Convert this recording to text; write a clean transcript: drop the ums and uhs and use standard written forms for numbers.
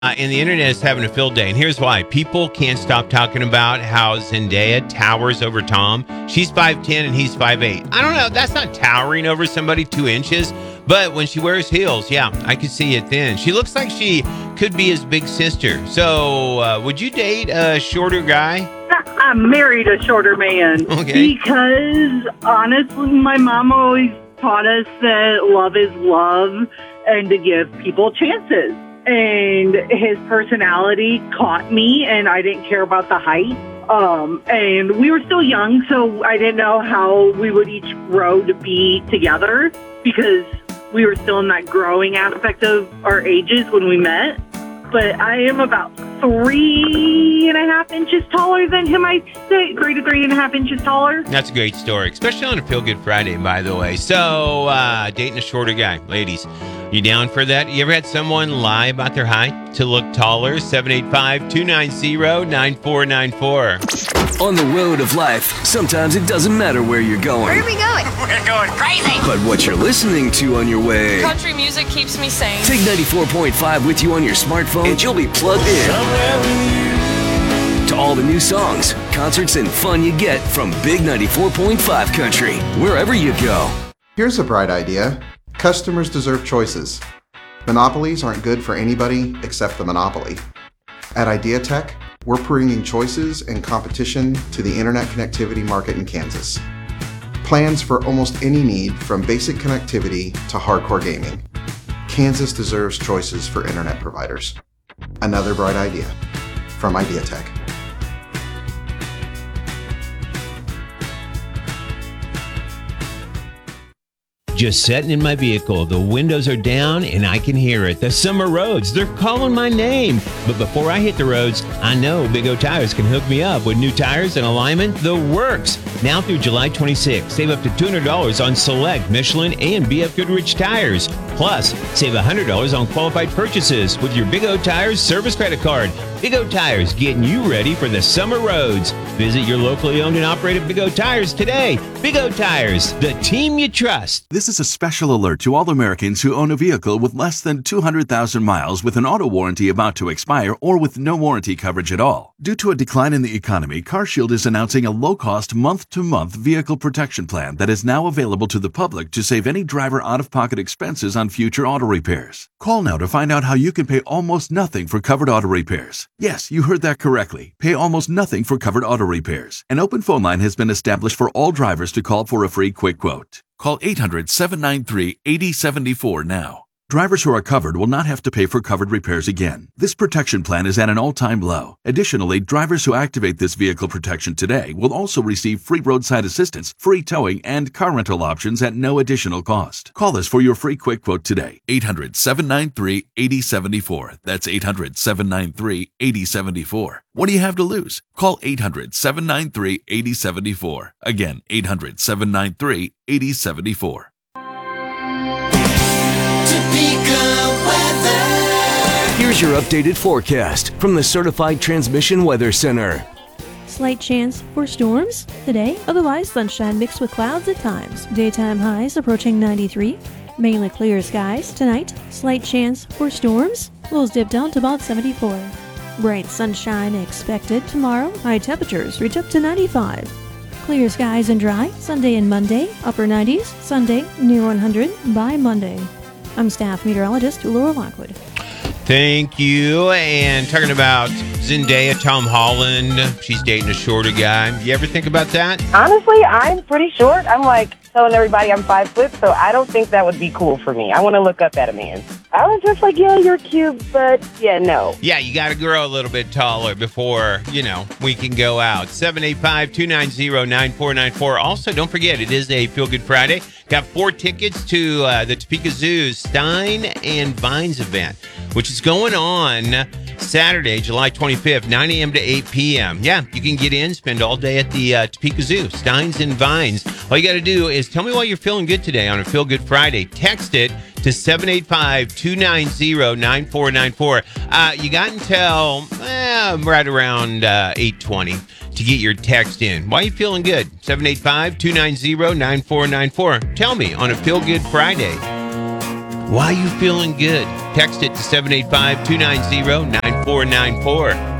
And the internet is having a field day. And here's why. People can't stop talking about how Zendaya towers over Tom. She's 5'10 and he's 5'8. I don't know. That's not towering over somebody 2 inches. But when she wears heels, yeah, I could see it then. She looks like she could be his big sister. So would you date a shorter guy? I married a shorter man. Okay. Because, honestly, my mom always taught us that love is love and to give people chances. And his personality caught me, and I didn't care about the height. And we were still young, so I didn't know how we would each grow to be together because we were still in that growing aspect of our ages when we met. But I am about 3.5 inches taller than him, I'd say. 3 to 3.5 inches taller. That's a great story, especially on a Feel Good Friday, by the way. So, dating a shorter guy. Ladies, you down for that? You ever had someone lie about their height to look taller? 785-290-9494. On the road of life, sometimes it doesn't matter where you're going. Where are we going? We're going crazy. But what you're listening to on your way. Country music keeps me sane. Take 94.5 with you on your smartphone and you'll be plugged in to all the new songs, concerts, and fun you get from Big 94.5 Country, wherever you go. Here's a bright idea. Customers deserve choices. Monopolies aren't good for anybody except the monopoly. At IdeaTech, we're bringing choices and competition to the internet connectivity market in Kansas. Plans for almost any need, from basic connectivity to hardcore gaming. Kansas deserves choices for internet providers. Another bright idea from IdeaTech. Just sitting in my vehicle, the windows are down and I can hear it. The summer roads, they're calling my name. But before I hit the roads, I know Big O Tires can hook me up with new tires and alignment, the works. Now through July 26, save up to $200 on select Michelin and BF Goodrich tires. Plus, save $100 on qualified purchases with your Big O Tires service credit card. Big O Tires, getting you ready for the summer roads. Visit your locally owned and operated Big O Tires today. Big O Tires, the team you trust. This is a special alert to all Americans who own a vehicle with less than 200,000 miles with an auto warranty about to expire or with no warranty coverage at all. Due to a decline in the economy, CarShield is announcing a low-cost month-to-month vehicle protection plan that is now available to the public to save any driver out-of-pocket expenses on future auto repairs. Call now to find out how you can pay almost nothing for covered auto repairs. Yes, you heard that correctly. Pay almost nothing for covered auto repairs. An open phone line has been established for all drivers to call for a free quick quote. Call 800-793-8074 now. Drivers who are covered will not have to pay for covered repairs again. This protection plan is at an all-time low. Additionally, drivers who activate this vehicle protection today will also receive free roadside assistance, free towing, and car rental options at no additional cost. Call us for your free quick quote today. 800-793-8074. That's 800-793-8074. What do you have to lose? Call 800-793-8074. Again, 800-793-8074. Here's your updated forecast from the Certified Transmission Weather Center. Slight chance for storms today, otherwise sunshine mixed with clouds at times. Daytime highs approaching 93. Mainly clear skies tonight. Slight chance for storms. Lows dip down to about 74. Bright sunshine expected tomorrow. High temperatures reach up to 95. Clear skies and dry Sunday and Monday. Upper 90s. Sunday near 100 by Monday. I'm staff meteorologist Laura Lockwood. Thank you. And talking about Zendaya, Tom Holland, she's dating a shorter guy. You ever think about that? Honestly, I'm pretty short. I'm like telling everybody I'm 5 foot, so I don't think that would be cool for me. I want to look up at a man. I was just like, yeah, you're cute, but yeah, no. Yeah, you got to grow a little bit taller before, we can go out. 785-290-9494. Also, don't forget, it is a Feel Good Friday. Got 4 tickets to the Topeka Zoo's Stein and Vines event, which is going on Saturday, July 25th, 9 a.m. to 8 p.m. Yeah, you can get in, spend all day at the Topeka Zoo, Steins and Vines. All you got to do is tell me why you're feeling good today on a Feel Good Friday. Text it to 785-290-9494. You got until right around 8:20 to get your text in. Why are you feeling good? 785-290-9494. Tell me on a Feel Good Friday. Why you feeling good? Text it to 785-290-9494.